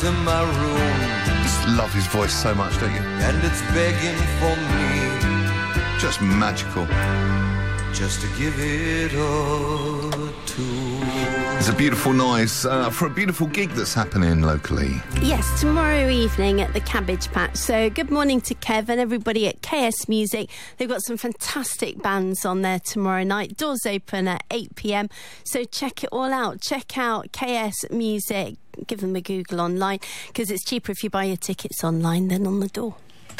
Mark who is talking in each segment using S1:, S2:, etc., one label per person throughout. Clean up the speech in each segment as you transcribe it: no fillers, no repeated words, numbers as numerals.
S1: in my room.
S2: Just love his voice so much, don't you?
S1: And it's begging for me.
S2: Just magical.
S1: Just to give it a tune.
S2: It's a beautiful noise for a beautiful gig that's happening locally.
S3: Yes, tomorrow evening at the Cabbage Patch. So good morning to Kev and everybody at KS Music. They've got some fantastic bands on there tomorrow night. Doors open at 8 p.m. So check it all out. Check out KS Music. Give them a Google online because it's cheaper if you buy your tickets online than on the door.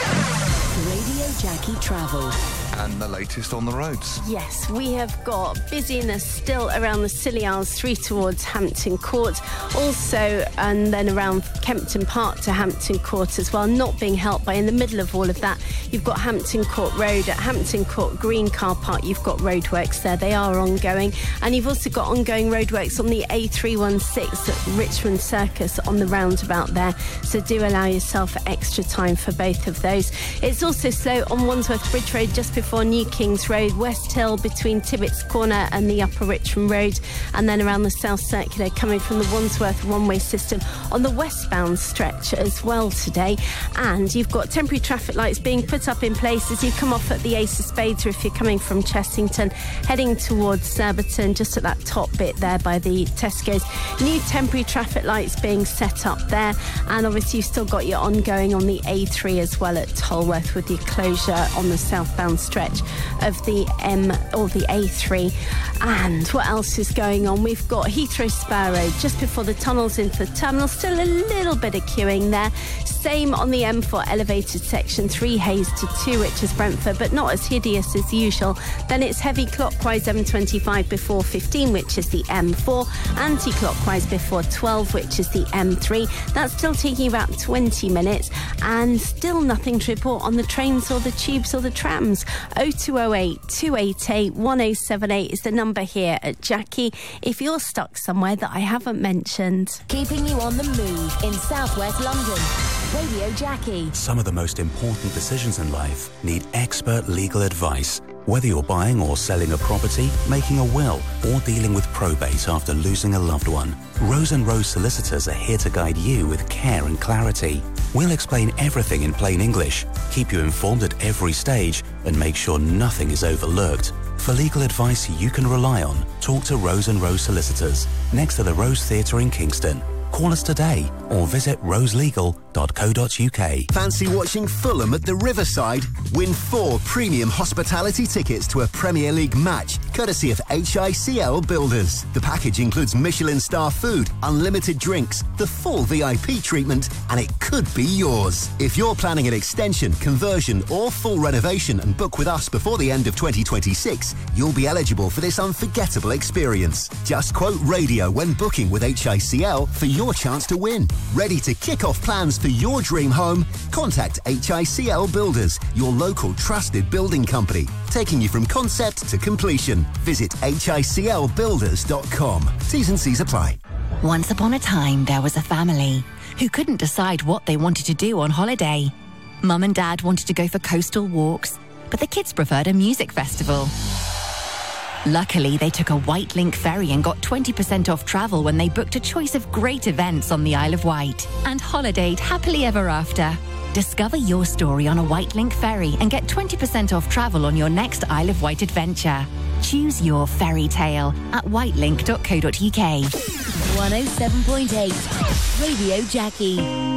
S4: Radio Jackie Travel.
S2: And the latest on the roads.
S3: Yes, we have got busyness still around the Scilly Isles through towards Hampton Court. Also, and then around Kempton Park to Hampton Court as well. Not being helped by in the middle of all of that. You've got Hampton Court Road at Hampton Court Green Car Park. You've got roadworks there. They are ongoing. And you've also got ongoing roadworks on the A316 at Richmond Circus on the roundabout there. So do allow yourself extra time for both of those. It's also slow on Wandsworth Bridge Road just before New Kings Road, West Hill between Tibbetts Corner and the Upper Richmond Road, and then around the South Circular coming from the Wandsworth one-way system on the westbound stretch as well today. And you've got temporary traffic lights being put up in place as you come off at the Ace of Spades, or if you're coming from Chessington heading towards Surbiton, just at that top bit there by the Tesco's. New temporary traffic lights being set up there, and obviously you've still got your ongoing on the A3 as well at Tolworth with your closure on the southbound stretch of the M or the A3. And what else is going on? We've got Heathrow Spur Road just before the tunnels into the terminal. Still a little bit of queuing there. Same on the M4 elevated section 3 Hayes to 2, which is Brentford, but not as hideous as usual. Then it's heavy clockwise M25 before 15, which is the M4. Anti-clockwise before 12, which is the M3. That's still taking about 20 minutes. And still nothing to report on the trains or the tubes or the trams. 0208 288 1078 is the number here at Jackie if you're stuck somewhere that I haven't mentioned.
S4: Keeping you on the move in southwest London. Radio Jackie.
S5: Some of the most important decisions in life need expert legal advice. Whether you're buying or selling a property, making a will, or dealing with probate after losing a loved one, Rose & Rose Solicitors are here to guide you with care and clarity. We'll explain everything in plain English, keep you informed at every stage, and make sure nothing is overlooked. For legal advice you can rely on, talk to Rose & Rose Solicitors, next to the Rose Theatre in Kingston. Call us today or visit roselegal.co.uk.
S6: Fancy watching Fulham at the Riverside? Win 4 premium hospitality tickets to a Premier League match, courtesy of HICL Builders. The package includes Michelin star food, unlimited drinks, the full VIP treatment, and it could be yours. If you're planning an extension, conversion, or full renovation and book with us before the end of 2026, you'll be eligible for this unforgettable experience. Just quote radio when booking with HICL for your chance to win. Ready to kick off plans for your dream home? Contact HICL Builders, your local trusted building company, taking you from concept to completion. Visit hiclbuilders.com. T's and C's apply.
S7: Once upon a time, there was a family who couldn't decide what they wanted to do on holiday. Mum and Dad wanted to go for coastal walks, but the kids preferred a music festival. Luckily, they took a White Link ferry and got 20% off travel when they booked a choice of great events on the Isle of Wight and holidayed happily ever after. Discover your story on a White Link ferry and get 20% off travel on your next Isle of Wight adventure. Choose your fairy tale at whitelink.co.uk.
S4: 107.8 Radio Jackie.